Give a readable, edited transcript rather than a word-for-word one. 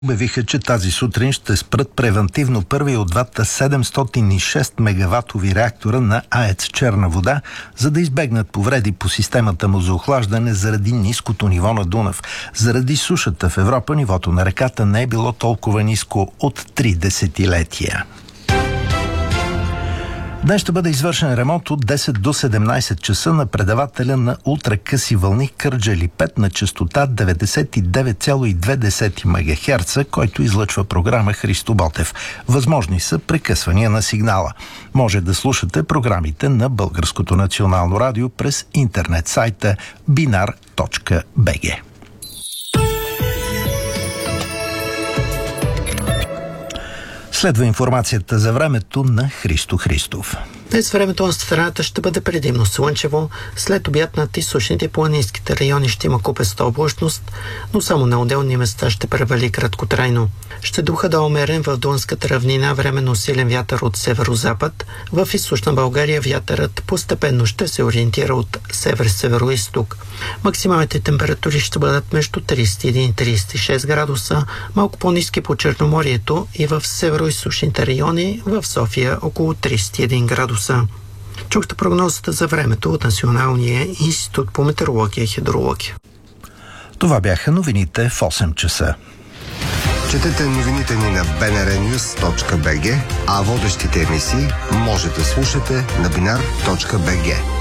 Обявиха, че тази сутрин ще спрат превантивно първи от двата 706 мегаватови реактора на АЕЦ Черна вода, за да избегнат повреди по системата му за охлаждане заради ниското ниво на Дунав. Заради сушата в Европа нивото на реката не е било толкова ниско от 3 десетилетия. Днес ще бъде извършен ремонт от 10 до 17 часа на предавателя на ултракъси вълни Кърджали 5 на честота 99,2 МГц, който излъчва програма Христо Ботев. Възможни са прекъсвания на сигнала. Може да слушате програмите на Българското национално радио през интернет сайта binar.bg. Следва информацията за времето на Христо Христов. Днес времето на страната ще бъде предимно слънчево. След обяд над източните планинските райони ще има купеста облачност, но само на отделни места ще превали краткотрайно. Ще духа да умерен в Дунската равнина временно силен вятър от северо-запад. В източна България вятърът постепенно ще се ориентира от север-северо-исток. Максималните температури ще бъдат между 31 и 36 градуса, малко по-ниски по Черноморието и в северо-източните райони, в София около 31 градуса. Чухте прогнозата за времето от Националния институт по метеорология и хидрология. Това бяха новините в 8 часа. Четете новините ни на bnrnews.bg, а водещите емисии може да слушате на binar.bg.